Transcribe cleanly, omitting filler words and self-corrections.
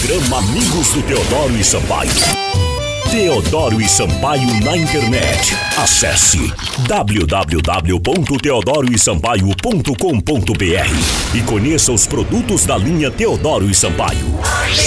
Programa Amigos do Teodoro e Sampaio. Teodoro e Sampaio na internet. Acesse www.teodoroesampaio.com.br e conheça os produtos da linha Teodoro e Sampaio.